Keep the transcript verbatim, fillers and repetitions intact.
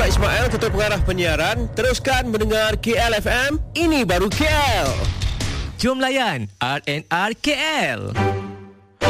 Muhammad Ismail, Ketua Pengarah Penyiaran. Teruskan mendengar K L F M. Ini baru K L. Jom layan R and R K L.